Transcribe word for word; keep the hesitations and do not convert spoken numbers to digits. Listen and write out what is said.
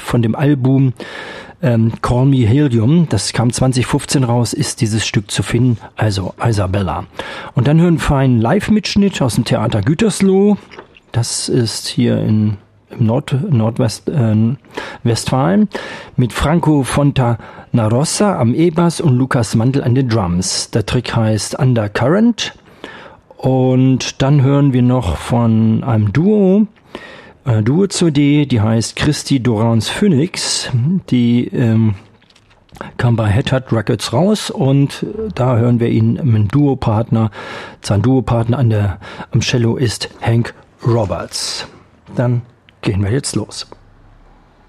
von dem Album ähm, Call Me Helium, das kam zwanzig fünfzehn raus, ist dieses Stück zu finden, also Isabella. Und dann hören wir einen Live-Mitschnitt aus dem Theater Gütersloh. Das ist hier in im Nord, Nordwestfalen äh, mit Franco Fontanarossa am E-Bass und Lukas Mandl an den Drums. Der Trick heißt Undercurrent. Und dann hören wir noch von einem Duo, äh, Duo-C D, die heißt Christy Dorans Phoenix. Die ähm, kam bei Head Hut Records raus und da hören wir ihn mit Duopartner. Sein Duopartner an der, am Cello ist Hank Roberts. Dann gehen wir jetzt los.